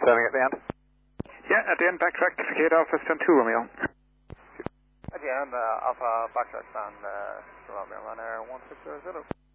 turning at the end? Yeah, at the end, backtrack to Cicada Alpha, stand 2 Romeo. At the end, Alpha backtrack stand 2 Romeo, on air 1600.